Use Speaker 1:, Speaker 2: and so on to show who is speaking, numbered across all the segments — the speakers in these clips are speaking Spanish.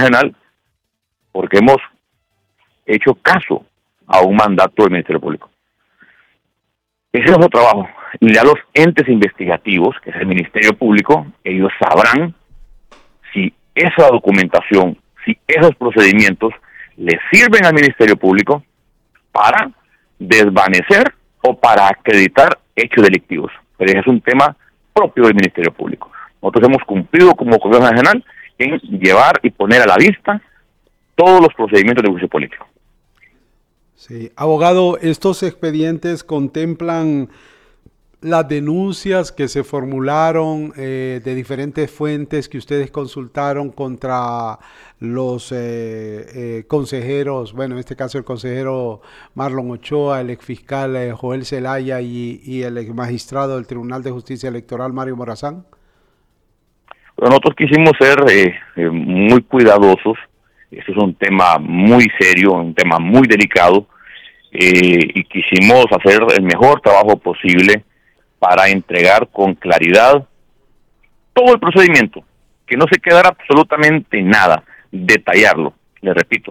Speaker 1: Nacional porque hemos hecho caso a un mandato del Ministerio Público. Ese es nuestro trabajo. Y ya los entes investigativos, que es el Ministerio Público, ellos sabrán si esa documentación, si esos procedimientos le sirven al Ministerio Público para desvanecer o para acreditar hechos delictivos. Pero ese es un tema propio del Ministerio Público. Nosotros hemos cumplido como Gobierno Nacional en llevar y poner a la vista todos los procedimientos de juicio político.
Speaker 2: Sí, abogado, ¿estos expedientes contemplan las denuncias que se formularon de diferentes fuentes que ustedes consultaron contra los consejeros, bueno, en este caso el consejero Marlon Ochoa, el exfiscal Joel Zelaya y el exmagistrado del Tribunal de Justicia Electoral Mario Morazán?
Speaker 1: Pero nosotros quisimos ser muy cuidadosos. Este es un tema muy serio, un tema muy delicado, y quisimos hacer el mejor trabajo posible para entregar con claridad todo el procedimiento, que no se quedara absolutamente nada, detallarlo. Le repito,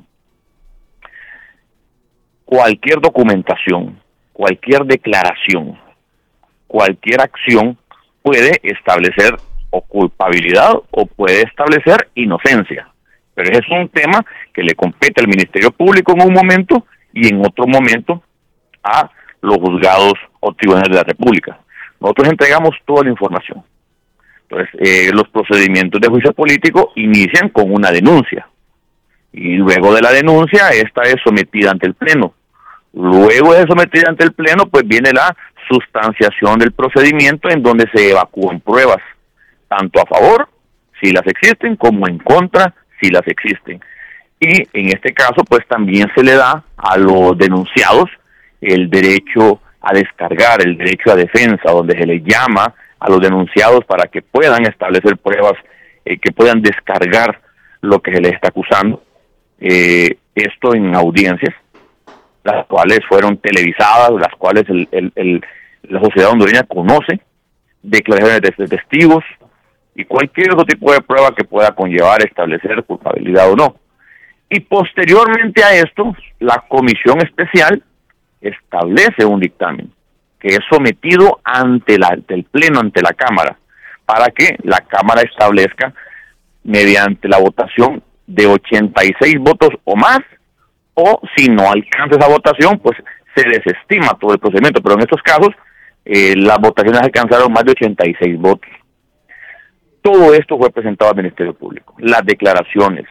Speaker 1: cualquier documentación, cualquier declaración, cualquier acción puede establecer o culpabilidad o puede establecer inocencia. Pero ese es un tema que le compete al Ministerio Público en un momento y en otro momento a los juzgados o tribunales de la República. Nosotros entregamos toda la información. Entonces, los procedimientos de juicio político inician con una denuncia. Y luego de la denuncia, esta es sometida ante el Pleno. Luego de sometida ante el Pleno, pues viene la sustanciación del procedimiento en donde se evacúan pruebas, tanto a favor, si las existen, como en contra, si las existen. Y en este caso, pues también se le da a los denunciados el derecho a descargar, el derecho a defensa, donde se les llama a los denunciados para que puedan establecer pruebas, que puedan descargar lo que se les está acusando. Esto en audiencias, las cuales fueron televisadas, las cuales la sociedad hondureña conoce, declaraciones de testigos y cualquier otro tipo de prueba que pueda conllevar establecer culpabilidad o no. Y posteriormente a esto, la comisión especial establece un dictamen que es sometido ante el Pleno, ante la Cámara, para que la Cámara establezca, mediante la votación de 86 votos o más, o si no alcanza esa votación, pues se desestima todo el procedimiento. Pero en estos casos, las votaciones alcanzaron más de 86 votos. Todo esto fue presentado al Ministerio Público. Las declaraciones,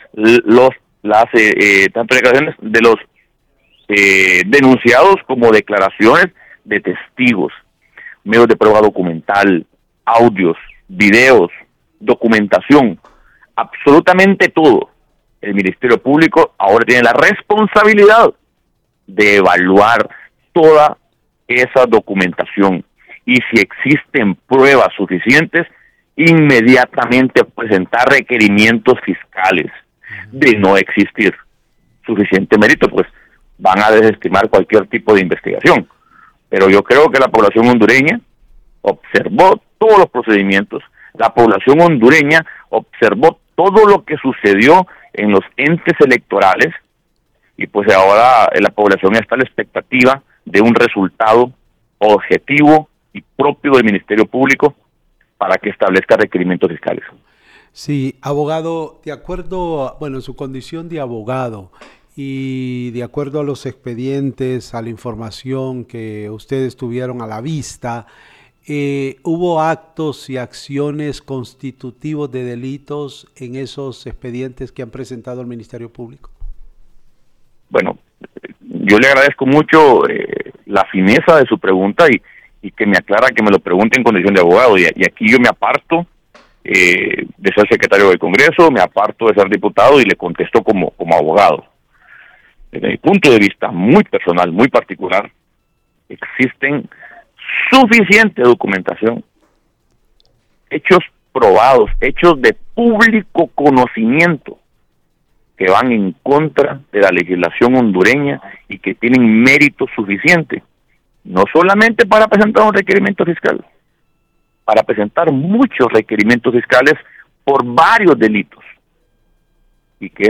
Speaker 1: tanto declaraciones de los denunciados como declaraciones de testigos, medios de prueba documental, audios, videos, documentación, absolutamente todo. El Ministerio Público ahora tiene la responsabilidad de evaluar toda esa documentación y si existen pruebas suficientes, inmediatamente presentar requerimientos fiscales. De no existir suficiente mérito, pues van a desestimar cualquier tipo de investigación. Pero yo creo que la población hondureña observó todos los procedimientos, la población hondureña observó todo lo que sucedió en los entes electorales, y pues ahora la población está a la expectativa de un resultado objetivo y propio del Ministerio Público para que establezca requerimientos fiscales.
Speaker 2: Sí, abogado, de acuerdo, bueno, su condición de abogado y de acuerdo a los expedientes, a la información que ustedes tuvieron a la vista, ¿hubo actos y acciones constitutivos de delitos en esos expedientes que han presentado al Ministerio Público?
Speaker 1: Bueno, yo le agradezco mucho la fineza de su pregunta y que me aclara que me lo pregunte en condición de abogado. Y aquí yo me aparto de ser secretario del Congreso, me aparto de ser diputado y le contesto como abogado. Desde mi punto de vista muy personal, muy particular, existen suficiente documentación, hechos probados, hechos de público conocimiento que van en contra de la legislación hondureña y que tienen mérito suficiente, no solamente para presentar un requerimiento fiscal, para presentar muchos requerimientos fiscales por varios delitos, y que